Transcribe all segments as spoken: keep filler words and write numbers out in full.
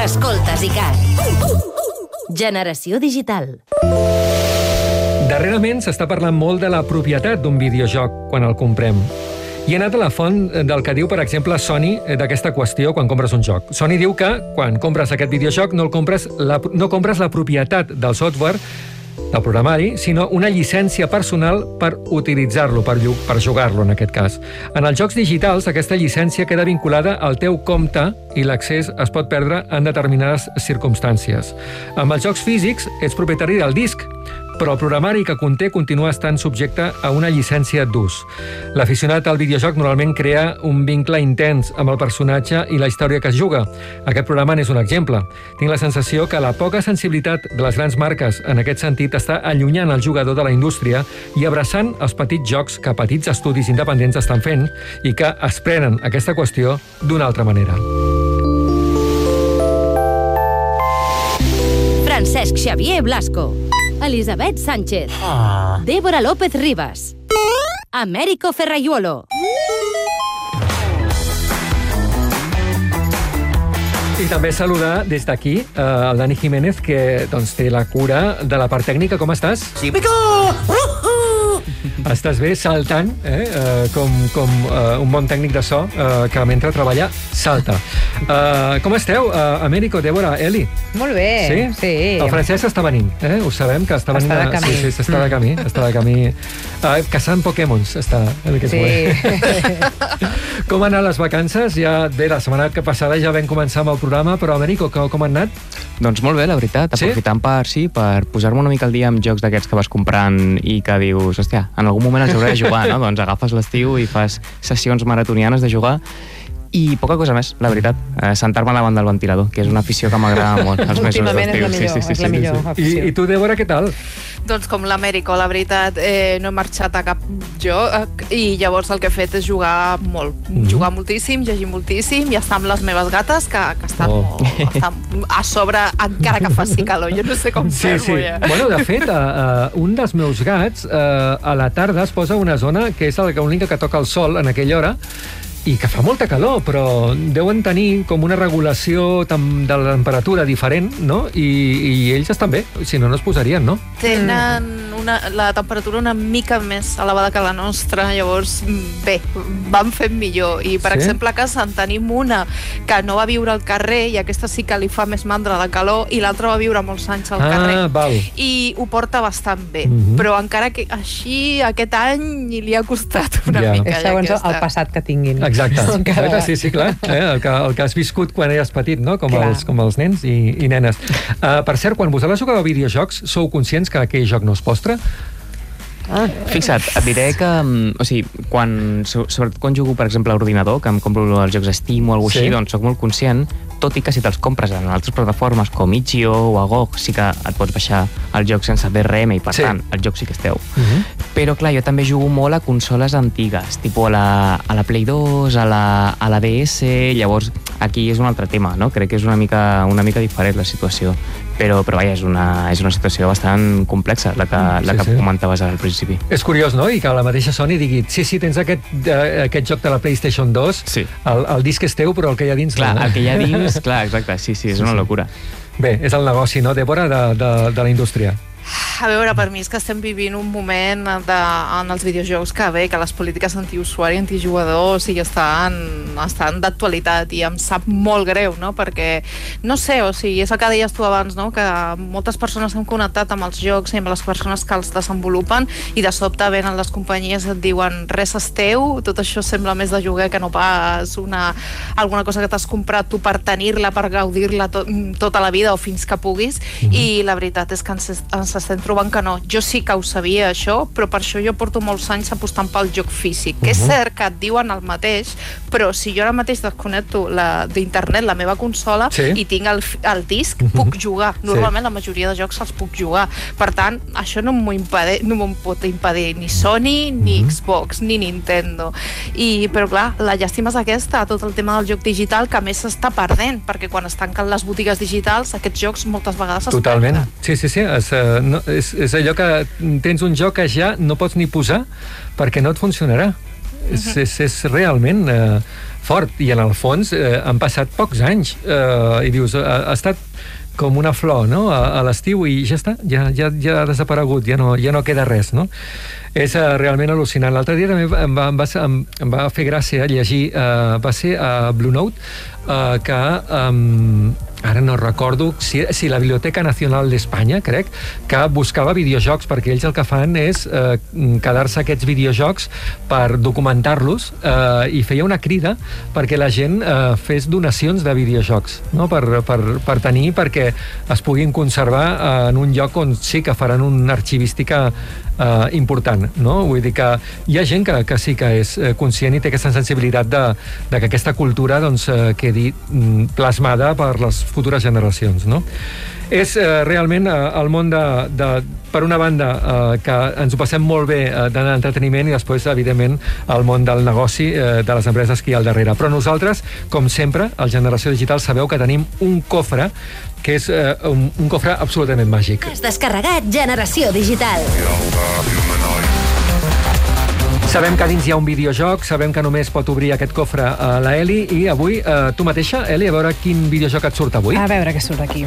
Escoltes ICAT. Generació digital. Darrerament s'està parlant molt de la propietat d'un videojoc quan el comprem. I he anat a la font del que diu, per exemple, Sony d'aquesta qüestió quan compres un joc. Sony diu que quan compres aquest videojoc no, el compres la, no compres la propietat del software, del programari, sinó una llicència personal per utilitzar-lo, per, per jugar-lo, en aquest cas. En els jocs digitals, aquesta llicència queda vinculada al teu compte i l'accés es pot perdre en determinades circumstàncies. Amb els jocs físics, ets propietari del disc, però el programari que conté continua estant subjecte a una llicència d'ús. L'aficionat al videojoc normalment crea un vincle intens amb el personatge i la història que es juga. Aquest programa n'és un exemple. Tinc la sensació que la poca sensibilitat de les grans marques en aquest sentit està allunyant el jugador de la indústria i abraçant els petits jocs que petits estudis independents estan fent i que es prenen aquesta qüestió d'una altra manera. Francesc Xavier Blasco, Elisabet Sánchez, ah. Débora López Rivas, Américo Ferrayuolo. I també saludar des d'aquí eh, el Dani Jiménez, que doncs, té la cura de la part tècnica. Com estàs? Sí, pico! Uh-huh! Estàs bé saltant, eh? eh com, com eh, un bon tècnic de so eh, que mentre treballa salta. Eh, com esteu, eh, Américo, Débora, Eli? Molt bé, sí. sí. El Francesc està venint, eh? Ho sabem, que està venint... Està de camí. Sí, sí, està de camí, està de camí. Eh, caçant Pokémons, està. Sí. Com han anat les vacances? Ja, bé, la setmana passada ja vam començar amb el programa, però, Américo, com, com han anat? Doncs molt bé, la veritat, aprofitant sí? per, sí, per posar-me una mica al dia amb jocs d'aquests que vas comprant i que dius, hòstia, en algun moment els hauré de jugar, no? Doncs agafes l'estiu i fas sessions maratonianes de jugar i poca cosa més, la veritat. Eh, sentar-me davant del ventilador, que és una afició que m'agrada molt els mesos d'estiu. Últimament és la millor, sí, sí, sí, és la sí, millor sí, sí. afició. I, I tu, Débora, què tal? Doncs com l'Américo, la veritat, eh, no he marxat a cap joc i llavors el que he fet és jugar molt. Mm-hmm. Jugar moltíssim, llegir moltíssim i estar amb les meves gates, que, que estan, oh. molt, estan a sobre encara que faci calor. Jo no sé com sí, fer-ho, sí. ja. Bueno, de fet, uh, un dels meus gats uh, a la tarda es posa una zona que és l'única que toca el sol en aquella hora i que fa molta calor, però deuen tenir com una regulació de la temperatura diferent, no? I, i ells estan bé, si no, no es posarien, no? Tenen una, la temperatura una mica més elevada que la nostra, llavors, bé, van fent millor. I, per sí? exemple, a casa en tenim una que no va viure al carrer i aquesta sí que li fa més mandra de calor i l'altra va viure molts anys al ah, carrer. Val. I ho porta bastant bé. Mm-hmm. Però encara que així, aquest any li ha costat una ja. mica. És segons ja el passat que tinguin. Exacte. Encara... Sí, sí, clar. Eh? El, que, el que has viscut quan eres petit, no? Com, els, com els nens i, i nenes. Uh, per cert, quan vosaltres jugueu a videojocs, sou conscients que aquell joc no és vostre? Ah, fixa't, et diré que o sigui, quan, sobretot quan jugo per exemple a ordinador, que em compro els jocs Steam o alguna cosa sí? Així, doncs soc molt conscient, tot i que si te'ls compres en altres plataformes com itch dot i o o a G O G sí que et pots baixar el joc sense D R M i per sí. tant el joc sí que és teu. Uh-huh. Però clar, jo també jugo molt a consoles antigues, tipus a la, a la Play dos, a la, a la D S, llavors aquí és un altre tema, no? Crec que és una mica, una mica diferent la situació. Però, però vaja, és una, és una situació bastant complexa, la que, sí, la que sí. comentaves al principi. És curiós, no? I que la mateixa Sony digui, sí, sí, tens aquest, uh, aquest joc de la PlayStation dos, sí. el, el disc és teu, però el que hi ha dins... Clar, no. el que hi ha dins, clar, exacte, sí, sí, és sí, una sí. locura. Bé, és el negoci, no, Débora, de, de, de la indústria. A veure, per mi és que estem vivint un moment de, en els videojocs que bé, que les polítiques antiusuari, antijugador, o sigui, estan, estan d'actualitat i em sap molt greu, no? Perquè, no sé, o sigui, és el que deies tu abans, no? Que moltes persones hem connectat amb els jocs i amb les persones que els desenvolupen i de sobte venen les companyies i et diuen res és teu, tot això sembla més de lloguer que no pas una, alguna cosa que t'has comprat tu per tenir-la, per gaudir-la to, tota la vida o fins que puguis, mm-hmm. i la veritat és que ens, ens estem trobant que no. Jo sí que ho sabia, això, però per això jo porto molts anys apostant pel joc físic, que uh-huh. és cert que et diuen el mateix, però si jo ara mateix desconnecto la, d'internet la meva consola sí. i tinc el, el disc, uh-huh. puc jugar. Normalment sí. la majoria de jocs els puc jugar. Per tant, això no m'ho impedeix, no m'ho pot impedir ni Sony, ni uh-huh. Xbox, ni Nintendo. I, però clar, la llàstima és aquesta, tot el tema del joc digital, que a més s'està perdent, perquè quan es tanquen les botigues digitals, aquests jocs moltes vegades es Totalment. perden. Sí, sí, sí. Es, uh, no, és, és allò que tens un joc que ja no pots ni posar perquè no et funcionarà. és, és, és realment eh, fort, i en el fons eh, han passat pocs anys, eh, i dius, ha, ha estat com una flor, no?, a, a l'estiu, i ja està, ja, ja, ja ha desaparegut, ja no, ja no queda res, no? És uh, realment al·lucinant. L'altre dia també em va, em va, em, em va fer gràcia llegir, uh, va ser a Blue Note, uh, que um, ara no recordo si, si la Biblioteca Nacional d'Espanya, crec, que buscava videojocs, perquè ells el que fan és uh, quedar-se aquests videojocs per documentar-los, uh, i feia una crida perquè la gent uh, fes donacions de videojocs, no?, per, per, per tenir, perquè es puguin conservar uh, en un lloc on sí que faran una arxivística uh, important, no? Vull dir que hi ha gent que, que sí que és conscient i té aquesta sensibilitat de, de que aquesta cultura doncs, quedi plasmada per les futures generacions, no? És eh, realment eh, el món de, de, per una banda, eh, que ens ho passem molt bé eh, de l'entreteniment, i després, evidentment, el món del negoci, eh, de les empreses que hi ha al darrere. Però nosaltres, com sempre, al Generació Digital, sabeu que tenim un cofre que és eh, un, un cofre absolutament màgic. Has descarregat Generació Digital. Sabem que dins hi ha un videojoc, sabem que només pot obrir aquest cofre a la Eli, i avui, eh, tu mateixa, Eli, a veure quin videojoc et surt avui. A veure què surt aquí.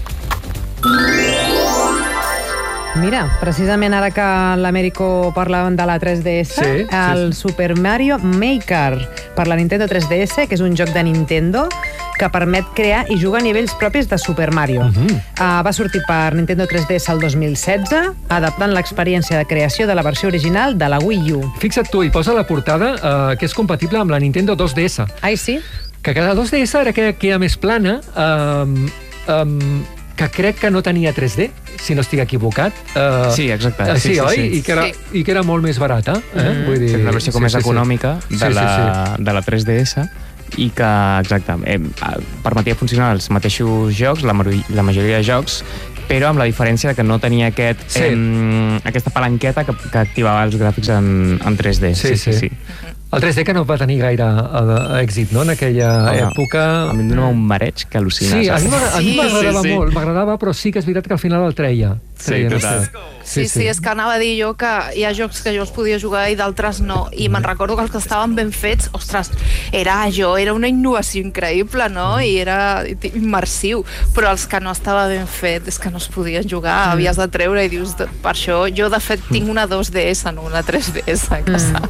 Mira, precisament ara que l'Américo parlaven de la tres D S, sí, el sí, sí. Super Mario Maker per la Nintendo tres D S, que és un joc de Nintendo que permet crear i jugar a nivells propis de Super Mario. Uh -huh. uh, va sortir per Nintendo tres D S el dos mil setze, adaptant l'experiència de creació de la versió original de la Wii U. Fixa't tu, i posa la portada uh, que és compatible amb la Nintendo dos D S. Ai, sí? Que cada dos D S era que, que era més plana, um, um, que crec que no tenia tres D, si no estic equivocat. Uh, sí, exacte. Uh, sí, sí, sí, oi? sí. I, que era, Sí. I que era molt més barata. Eh? Mm. Vull dir, sí, una versió com sí, més sí, econòmica sí. de, Sí, la, sí, sí. de la tres D S, i que, exacte, eh, permetia funcionar els mateixos jocs, la, la majoria de jocs, però amb la diferència que no tenia aquest, Sí. eh, aquesta palanqueta que, que activava els gràfics en, en tres D. Sí, sí. sí. El tres D que no va tenir gaire uh, èxit, no?, en aquella Home, època. A mi em donava un mareig que al·lucina. Sí, a mi m'agra- a mi Sí, m'agradava sí, sí. molt, m'agradava, però sí que és veritat que al final el treia. Sí, treia total. no? Sí, sí, és que anava a dir jo que hi ha jocs que jo els podia jugar i d'altres no, i me'n recordo que els que estaven ben fets, ostres, era jo, era una innovació increïble, no?, i era immersiu, però els que no estava ben fet és que no es podien jugar, havies de treure, i dius, per això, jo de fet tinc una dos D S, no una tres D S a casa.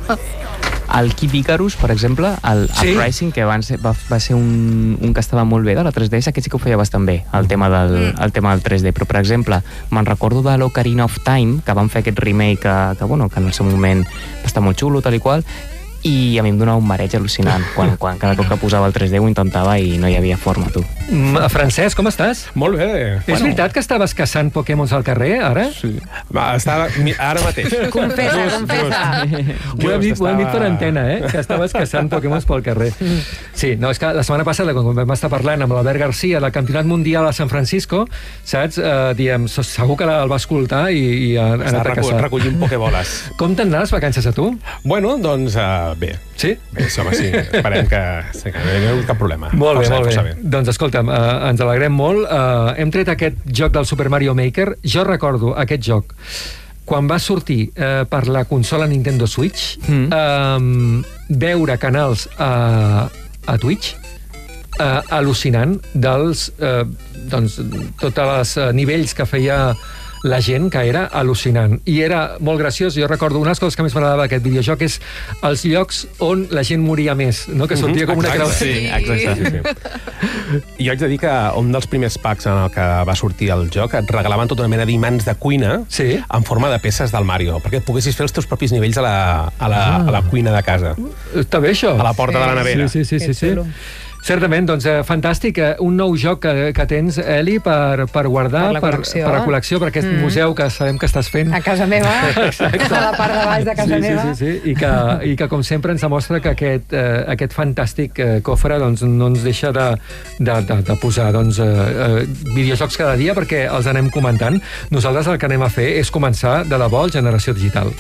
El Kid Icarus, per exemple, el Sí. Uprising, que va ser, va, va ser un, un que estava molt bé de la tres D S, aquest sí que ho feia bastant bé, el tema del, el tema del tres D. Però, per exemple, me'n recordo de l'Ocarina of Time, que van fer aquest remake que, que, bueno, que en el seu moment va estar molt xulo, tal i qual, i a mi em donava un mareig al·lucinant. Quan, quan cada cop que posava el tres D ho intentava i no hi havia forma, tu. Mm, Francesc, com estàs? Molt bé. És veritat que estaves caçant Pokémons al carrer, ara? Sí. Va, estava, mi- ara mateix. Confessa, confessa. Ho hem, dit, ho hem dit per antena, eh? Que estaves caçant Pokémons pel carrer. Sí, no, és que la setmana passada, quan vam estar parlant amb l'Albert Garcia del Campionat Mundial a San Francisco, saps? Eh, diem, segur que el va escoltar i, i ha ha Estava anat a recull, caçar. recollint pokeboles. Com t'han anat les vacances a tu? Bueno, doncs uh, bé. Sí? Bé, sí, home, sí. Esperem que, sí, que no hi ha cap problema. Molt bé, Força, molt bé. força Doncs escolta'm, eh, ens alegrem molt. Eh, hem tret aquest joc del Super Mario Maker. Jo recordo aquest joc quan va sortir eh, per la consola Nintendo Switch, Mm. eh, veure canals a, a Twitch eh, al·lucinant dels eh, doncs, tots els eh, nivells que feia la gent, que era al·lucinant. I era molt graciós. Jo recordo una de les coses que més m'agradava d'aquest videojoc és els llocs on la gent moria més, no? Que sortia com una creu. Exacte, Sí, exacte. Sí, sí. I jo haig de dir que un dels primers packs en el que va sortir el joc et regalaven tota una mena d'imants de cuina Sí. en forma de peces del Mario, perquè et poguessis fer els teus propis nivells a la, a la, Ah. a la cuina de casa, Està bé, això? a la porta de la nevera. Sí, sí, sí, sí, Que sí. xulo. Certament, doncs, eh, fantàstic. Eh, un nou joc que, que tens, Eli, per, per guardar, Per la col·lecció. per la col·lecció, per aquest mm. museu que sabem que estàs fent. A casa meva, a la part de baix de casa sí, meva. Sí, sí, sí. I que, i que, com sempre, ens demostra que aquest, eh, aquest fantàstic eh, cofre doncs, no ens deixa de, de, de, de posar doncs, eh, eh, videojocs cada dia, perquè els anem comentant. Nosaltres el que anem a fer és començar de debò el Generació Digital.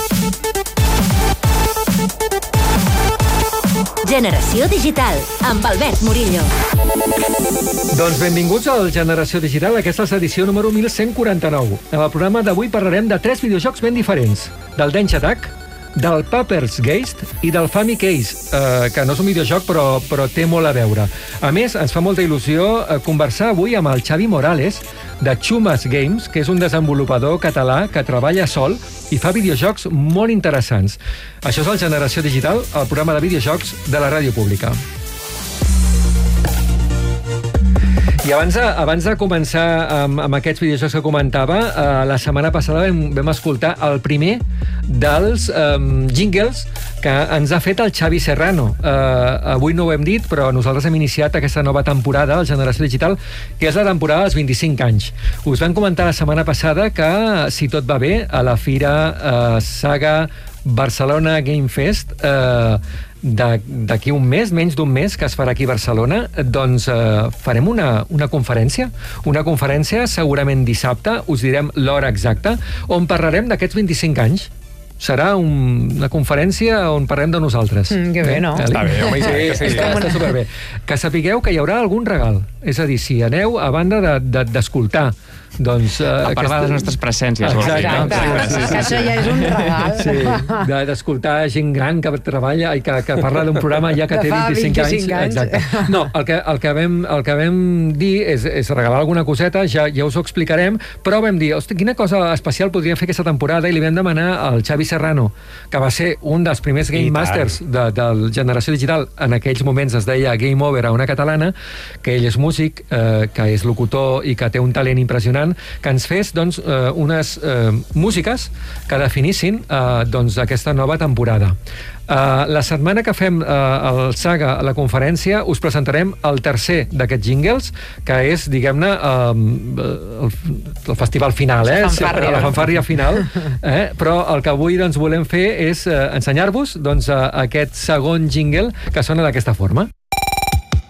Generació Digital, amb Albert Murillo. Doncs benvinguts al Generació Digital. Aquesta és l'edició número mil cent quaranta-nou. En el programa d'avui parlarem de tres videojocs ben diferents. Del Dance Attack, del Papers Geist i del Family Case, eh, que no és un videojoc, però, però té molt a veure. A més, ens fa molta il·lusió eh, conversar avui amb el Xavi Morales, de Chumas Games, que és un desenvolupador català que treballa sol i fa videojocs molt interessants. Això és el Generació Digital, el programa de videojocs de la Ràdio Pública. I abans de, abans de començar amb, amb aquests videojocs que comentava, eh, la setmana passada vam, vam escoltar el primer dels eh, jingles que ens ha fet el Xavi Serrano. Eh, avui no ho hem dit, però nosaltres hem iniciat aquesta nova temporada, el Generació Digital, que és la temporada dels vint-i-cinc anys. Us vam comentar la setmana passada que, si tot va bé, a la Fira eh, Saga Barcelona Game Fest, eh, d'aquí un mes, menys d'un mes, que es farà aquí a Barcelona, doncs eh, farem una, una conferència. Una conferència segurament dissabte, us direm l'hora exacta, on parlarem d'aquests vint-i-cinc anys. Serà un, una conferència on parlem de nosaltres. Mm, que bé, no? Eh? Està bé, home, sí, sí, està, està superbé. Que sapigueu que hi haurà algun regal. És a dir, si aneu, a banda d'escoltar de, de, doncs, uh, a part de les nostres presències. Exacte. Exacte. Que això ja és un regal. Sí, d'escoltar gent gran que treballa i que, que parla d'un programa ja que, que té vint-i-cinc, vint-i-cinc anys. anys. Exacte. No, el que, el que, vam, el que vam dir és, és regalar alguna coseta, ja, ja us ho explicarem, però vam dir, hosti, quina cosa especial podríem fer aquesta temporada, i li vam demanar al Xavi Serrano, que va ser un dels primers Game Masters de, del Generació Digital, en aquells moments es deia Game Over a una catalana, que ell és músic, eh, que és locutor i que té un talent impressionant, que ens fes doncs, eh, unes eh, músiques que definissin eh, doncs, aquesta nova temporada. Uh, la setmana que fem uh, el Saga a la conferència us presentarem el tercer d'aquests jingles, que és, diguem-ne, uh, el, el festival final, eh? Fanfàrria. La fanfàrria final, eh? Però el que avui doncs, volem fer és uh, ensenyar-vos doncs, uh, aquest segon jingle que sona d'aquesta forma.